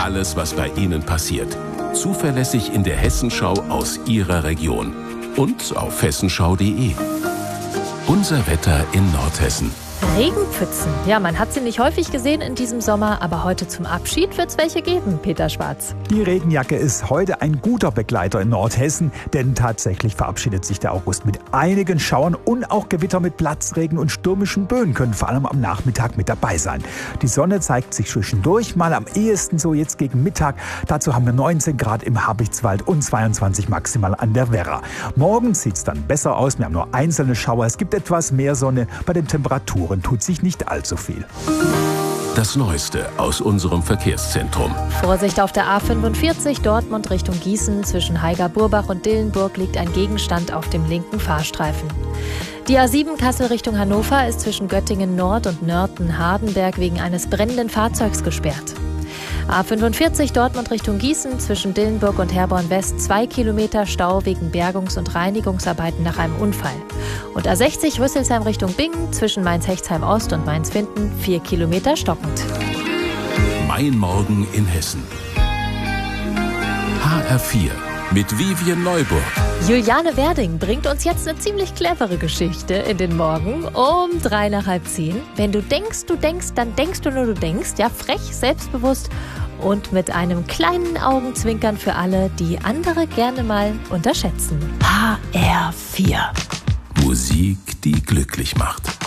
alles, was bei Ihnen passiert. Zuverlässig in der Hessenschau aus Ihrer Region. Und auf hessenschau.de. Unser Wetter in Nordhessen. Regenpfützen. Ja, man hat sie nicht häufig gesehen in diesem Sommer, aber heute zum Abschied wird es welche geben, Peter Schwarz. Die Regenjacke ist heute ein guter Begleiter in Nordhessen, denn tatsächlich verabschiedet sich der August mit einigen Schauern und auch Gewitter mit Platzregen und stürmischen Böen können vor allem am Nachmittag mit dabei sein. Die Sonne zeigt sich zwischendurch mal am ehesten so jetzt gegen Mittag. Dazu haben wir 19 Grad im Habichtswald und 22 maximal an der Werra. Morgen sieht es dann besser aus. Wir haben nur einzelne Schauer. Es gibt etwas mehr Sonne. Bei den Temperaturen tut sich nicht allzu viel. Das Neueste aus unserem Verkehrszentrum. Vorsicht auf der A45 Dortmund Richtung Gießen. Zwischen Haiger-Burbach und Dillenburg liegt ein Gegenstand auf dem linken Fahrstreifen. Die A7 Kassel Richtung Hannover ist zwischen Göttingen Nord und Nörten-Hardenberg wegen eines brennenden Fahrzeugs gesperrt. A45 Dortmund Richtung Gießen zwischen Dillenburg und Herborn West 2 Kilometer Stau wegen Bergungs- und Reinigungsarbeiten nach einem Unfall. Und A60 Rüsselsheim Richtung Bingen zwischen Mainz-Hechtsheim Ost und Mainz-Winden 4 Kilometer stockend. Mein Morgen in Hessen. HR4 mit Vivien Neuburg. Juliane Werding bringt uns jetzt eine ziemlich clevere Geschichte in den Morgen um 9:03. Wenn du denkst, dann denkst du nur, du denkst. Ja, frech, selbstbewusst und mit einem kleinen Augenzwinkern für alle, die andere gerne mal unterschätzen. HR4. Musik, die glücklich macht.